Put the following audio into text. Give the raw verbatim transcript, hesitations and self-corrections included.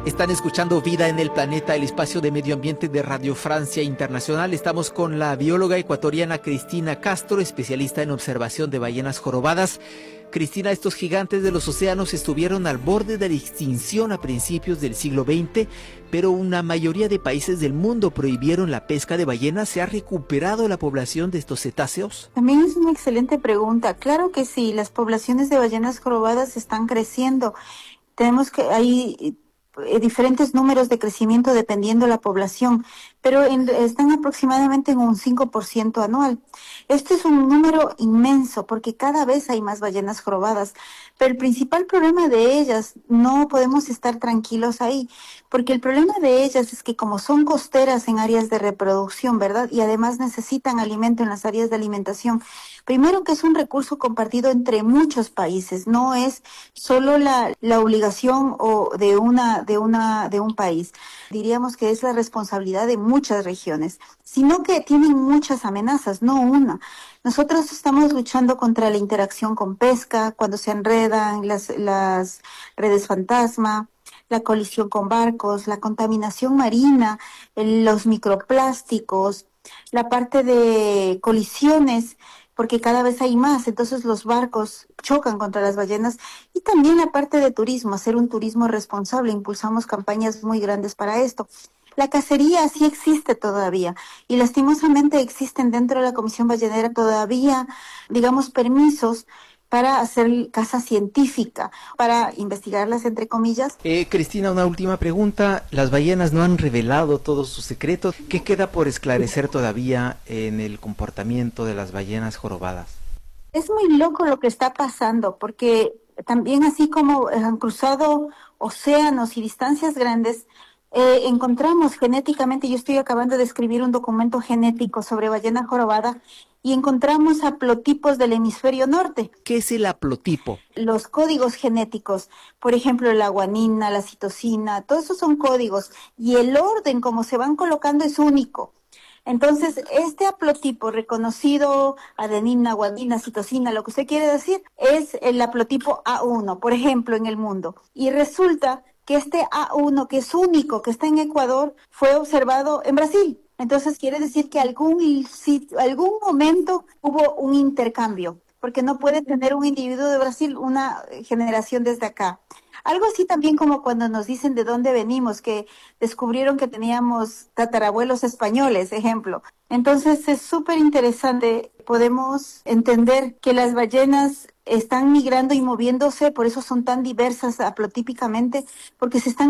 Están escuchando Vida en el Planeta, el espacio de medio ambiente de Radio Francia Internacional. Estamos con la bióloga ecuatoriana Cristina Castro, especialista en observación de ballenas jorobadas. Cristina, estos gigantes de los océanos estuvieron al borde de la extinción a principios del siglo veinte, pero una mayoría de países del mundo prohibieron la pesca de ballenas. ¿Se ha recuperado la población de estos cetáceos? También es una excelente pregunta. Claro que sí, las poblaciones de ballenas jorobadas están creciendo. Tenemos que hay diferentes números de crecimiento dependiendo de la población, pero en, están aproximadamente en un cinco por ciento anual. Este es un número inmenso porque cada vez hay más ballenas jorobadas, pero el principal problema de ellas, no podemos estar tranquilos ahí, porque el problema de ellas es que como son costeras en áreas de reproducción, ¿verdad? Y además necesitan alimento en las áreas de alimentación. Primero que es un recurso compartido entre muchos países, no es solo la, la obligación o de una, de una, de un país. Diríamos que es la responsabilidad de muchas regiones, sino que tienen muchas amenazas, no una. Nosotros estamos luchando contra la interacción con pesca, cuando se enredan las, las redes fantasma, la colisión con barcos, la contaminación marina, el, los microplásticos, la parte de colisiones, porque cada vez hay más, entonces los barcos chocan contra las ballenas, y también la parte de turismo, hacer un turismo responsable, impulsamos campañas muy grandes para esto. La cacería sí existe todavía, y lastimosamente existen dentro de la Comisión Ballenera todavía, digamos, permisos para hacer caza científica, para investigarlas entre comillas. Eh, Cristina, una última pregunta. Las ballenas no han revelado todos sus secretos. ¿Qué queda por esclarecer todavía en el comportamiento de las ballenas jorobadas? Es muy loco lo que está pasando, porque también así como han cruzado océanos y distancias grandes, eh, encontramos genéticamente, yo estoy acabando de escribir un documento genético sobre ballena jorobada, y encontramos haplotipos del hemisferio norte. ¿Qué es el haplotipo? Los códigos genéticos, por ejemplo, la guanina, la citosina, todos esos son códigos, y el orden como se van colocando es único. Entonces, este haplotipo reconocido, adenina, guanina, citosina, lo que usted quiere decir, es el haplotipo A uno, por ejemplo, en el mundo. Y resulta que este A uno, que es único, que está en Ecuador, fue observado en Brasil. Entonces quiere decir que algún sitio, algún momento hubo un intercambio, porque no puede tener un individuo de Brasil una generación desde acá. Algo así también como cuando nos dicen de dónde venimos, que descubrieron que teníamos tatarabuelos españoles, ejemplo. Entonces es súper interesante, podemos entender que las ballenas están migrando y moviéndose, por eso son tan diversas haplotípicamente, porque se están